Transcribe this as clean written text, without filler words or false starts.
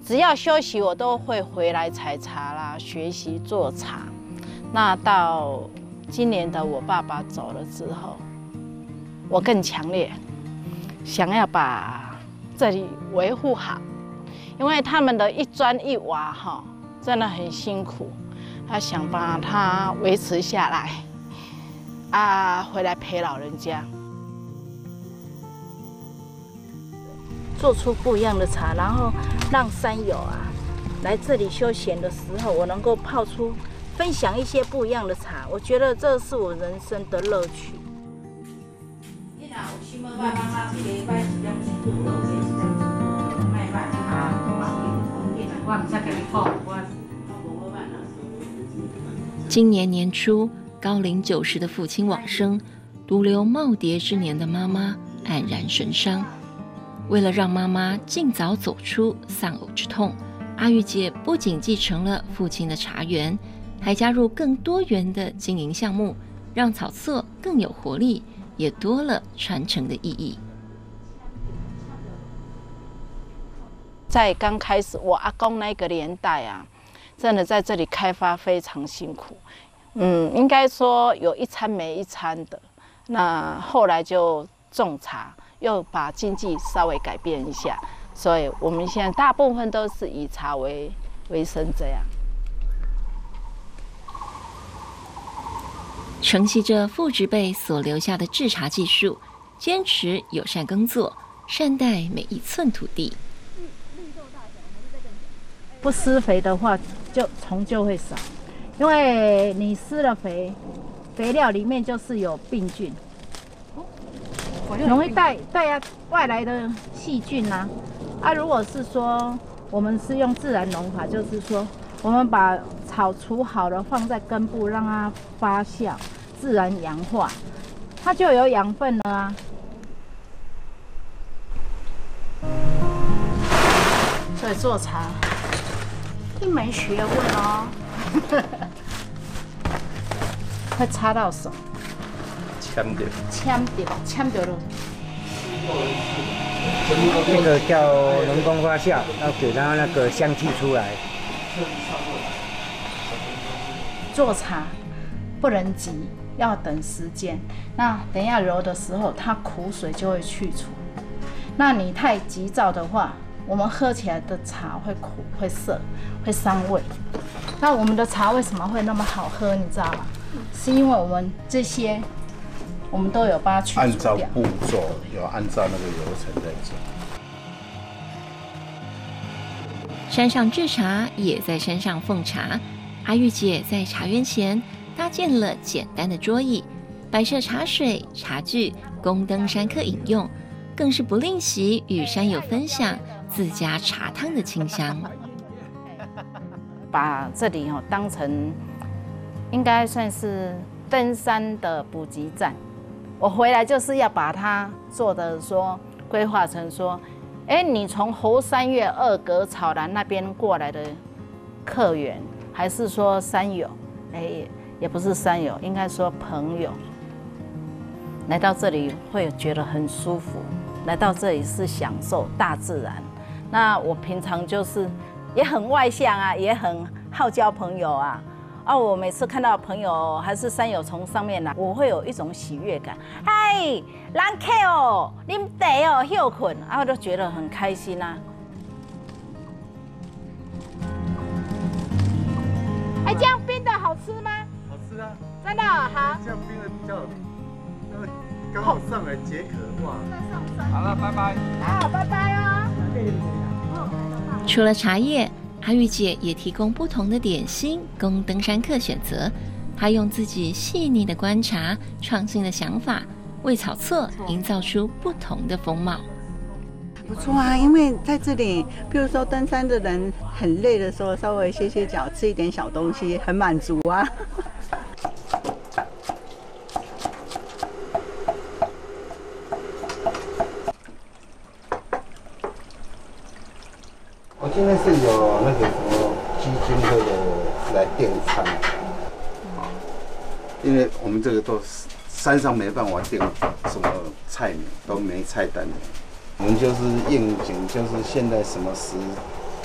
只要休息，我都会回来采茶啦，学习做茶。那到今年的我爸爸走了之后，我更强烈想要把这里维护好，因为他们的一砖一瓦哈，真的很辛苦，他想把它维持下来，回来陪老人家，做出不一样的茶，然后让山友来这里休闲的时候，我能够泡出分享一些不一样的茶，我觉得这是我人生的乐趣。 今年年初，高龄90的父亲往生，独留耄耋之年的妈妈黯然神伤。为了让妈妈尽早走出丧偶之痛，阿玉姐不仅继承了父亲的茶园，还加入更多元的经营项目，让草册更有活力，也多了传承的意义。 在刚开始我阿公那个年代真的在这里开发非常辛苦，应该说有一餐没一餐的。那后来就种茶，又把经济稍微改变一下，所以我们现在大部分都是以茶为生这样。 承袭着父执辈所留下的制茶技术，坚持友善耕作，善待每一寸土地。 不施肥的话，虫就会少，因为你施了肥，肥料里面就是有病菌，容易带外来的细菌如果是说我们是用自然农法，就是说我们把草除好了放在根部，让它发酵，自然氧化，它就有养分了所以做茶一门学问会擦到手，签掉了。 这个叫人工发酵，要给它那个香气出来。 做茶不能急，要等时间。那等一下揉的时候，它苦水就会去除。那你太急躁的话，我们喝起来的茶会苦、会涩、会伤胃。那我们的茶为什么会那么好喝？你知道吗？是因为我们这些，我们都有把它去除掉。 按照步骤，有按照那个流程在做。 山上制茶，也在山上奉茶。阿玉姐在茶园前搭建了简单的桌椅，摆设茶水、茶具，供登山客饮用，更是不吝惜与山友分享自家茶汤的清香。 把这里当成应该算是登山的补给站。我回来就是要把它做的说规划成说，你从猴山岳二阁草兰那边过来的客源，还是说山友，也不是山友，应该说朋友，来到这里会觉得很舒服。来到这里是享受大自然。那我平常就是也很外向也很好交朋友我每次看到朋友还是山友从上面来，我会有一种喜悦感。嗨，人客啉茶休困我就觉得很开心这样冰的好吃吗？ 好吃啊， 真的好。 这样冰的比较刚好上来解渴哇。好了，拜拜。 好，拜拜除了茶叶，阿玉姐也提供不同的点心供登山客选择。她用自己细腻的观察、创新的想法，为草册营造出不同的风貌。 不错因为在这里，比如说登山的人很累的时候，稍微歇歇脚，吃一点小东西，很满足我今天是有那个什么基金会的来订餐，因为我们这个都是山上没办法订什么菜名，都没菜单的。我们就是应景，就是现在什么